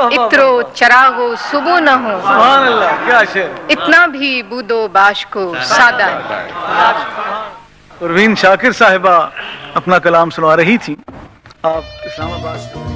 इत्रो चरागो सुबह न हो, सुभान अल्लाह, क्या शेर। इतना भी बूदो बाश को सादा। परवीन शाकिर साहिबा अपना कलाम सुना रही थी। आप इस्लामाबाद से